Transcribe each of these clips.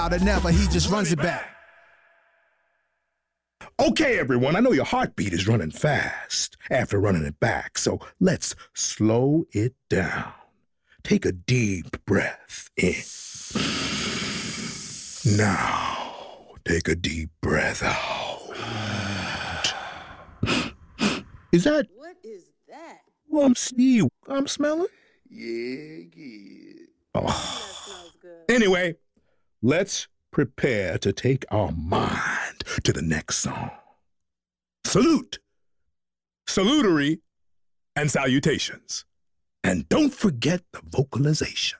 Out of never, he just runs it back. Okay, everyone, I know your heartbeat is running fast after running it back, so let's slow it down. Take a deep breath in. Now, take a deep breath out. Is that... What is that? Well, Steve, I'm smelling? Yeah, good. Oh. That smells good. Anyway, let's prepare to take our mind to the next song. Salute, salutary, and salutations. And don't forget the vocalization.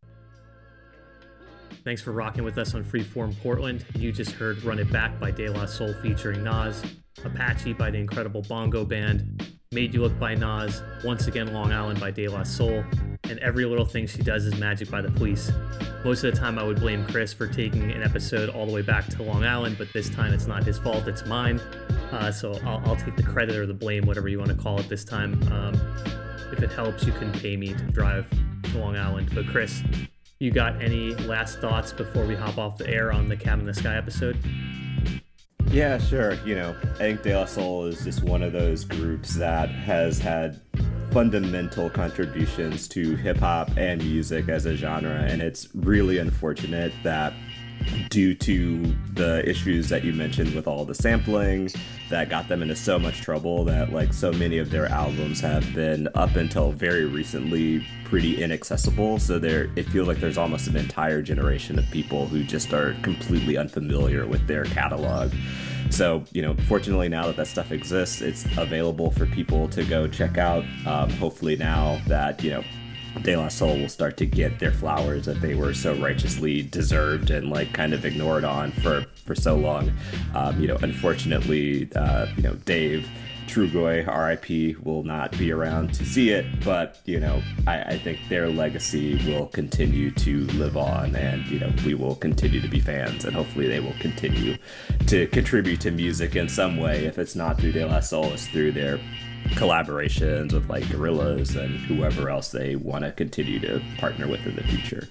Thanks for rocking with us on Freeform Portland. You just heard Run It Back by De La Soul featuring Nas, Apache by the Incredible Bongo Band, Made You Look by Nas, Once Again Long Island by De La Soul, and Every Little Thing She Does Is Magic by The Police. Most of the time I would blame Chris for taking an episode all the way back to Long Island, but this time it's not his fault, it's mine. So I'll take the credit or the blame, whatever you want to call it this time. If it helps, you can pay me to drive to Long Island. But Chris, you got any last thoughts before we hop off the air on the Cabin in the Sky episode? Yeah, sure. I think De La Soul is just one of those groups that has had fundamental contributions to hip-hop and music as a genre, and it's really unfortunate that due to the issues that you mentioned with all the sampling that got them into so much trouble that so many of their albums have been up until very recently pretty inaccessible. So it feels like there's almost an entire generation of people who just are completely unfamiliar with their catalog. So, fortunately now that stuff exists, it's available for people to go check out. Hopefully now that, De La Soul will start to get their flowers that they were so righteously deserved and kind of ignored on for so long. Unfortunately, Dave Trugoy, RIP, will not be around to see it, but I think their legacy will continue to live on, and we will continue to be fans, and hopefully they will continue to contribute to music in some way. If it's not through De La Soul, it's through their collaborations with Gorillaz and whoever else they want to continue to partner with in the future.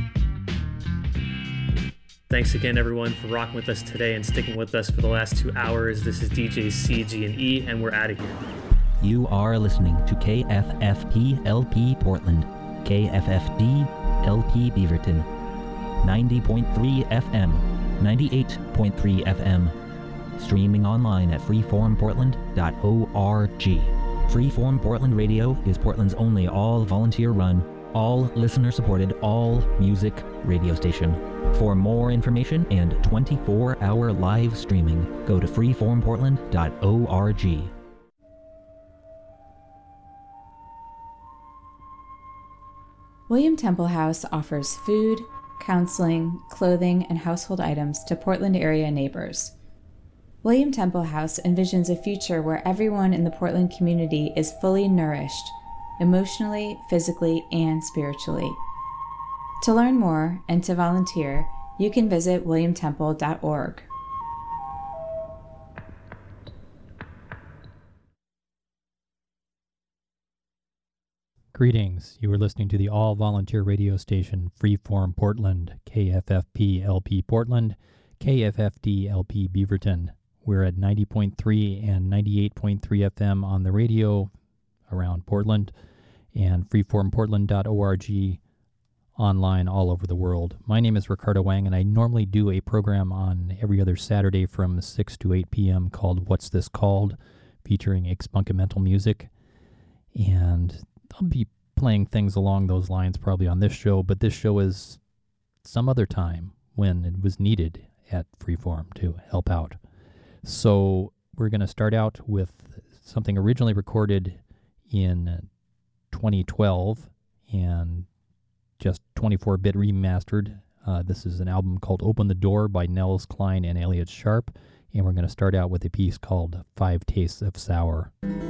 Thanks again, everyone, for rocking with us today and sticking with us for the last 2 hours. This is DJ C&E, and we're out of here. You are listening to KFFP LP Portland, KFFD LP Beaverton, 90.3 FM, 98.3 FM. Streaming online at freeformportland.org. Freeform Portland Radio is Portland's only all-volunteer-run, all-listener-supported, all-music radio station. For more information and 24-hour live streaming, go to freeformportland.org. William Temple House offers food, counseling, clothing, and household items to Portland area neighbors. William Temple House envisions a future where everyone in the Portland community is fully nourished, emotionally, physically, and spiritually. To learn more and to volunteer, you can visit williamtemple.org. Greetings. You are listening to the all-volunteer radio station Freeform Portland, KFFP LP Portland, KFFD LP Beaverton. We're at 90.3 and 98.3 FM on the radio around Portland, and freeformportland.org online all over the world. My name is Ricardo Wang, and I normally do a program on every other Saturday from 6 to 8 p.m. called What's This Called?, featuring expunkimental music. And I'll be playing things along those lines probably on this show, but this show is some other time when it was needed at Freeform to help out. So we're going to start out with something originally recorded in 2012 and just 24-bit remastered. This is an album called Open the Door by Nels Cline and Elliot Sharp, and we're going to start out with a piece called 5 Tastes of Sour.